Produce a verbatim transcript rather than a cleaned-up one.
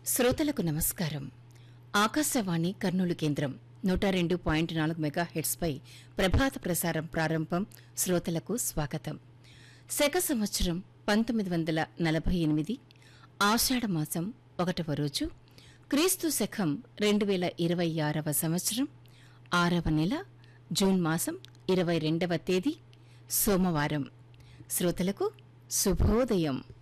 శ్రోతలకు నమస్కారం. ఆకాశవాణి కర్నూలు కేంద్రం నూట రెండు పాయింట్ నాలుగు మెగా హెర్ట్స్ పై ప్రభాత ప్రసారం ప్రారంభం. శ్రోతలకు స్వాగతం. శక సంవత్సరం పంతొమ్మిది వందల నలభై ఎనిమిది ఆషాఢమాసం ఒకటవ రోజు, క్రీస్తు శకం రెండు వేల ఇరవై ఆరవ సంవత్సరం ఆరవ నెల జూన్ మాసం ఇరవై రెండవ తేదీ సోమవారం. శ్రోతలకు శుభోదయం.